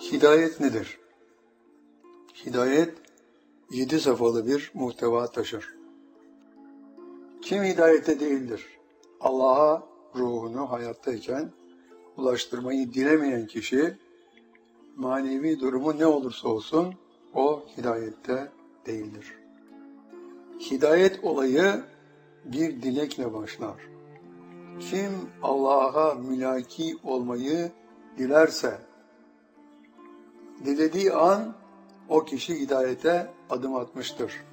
Hidayet nedir? Hidayet 7 safhalı bir muhteva taşır. Kim hidayete değildir? Allah'a ruhunu hayattayken ulaştırmayı dilemeyen kişi, manevi durumu ne olursa olsun o hidayette değildir. Hidayet olayı bir dilekle başlar. Kim Allah'a mülaki olmayı dilerse, dilediği an o kişi hidayete adım atmıştır.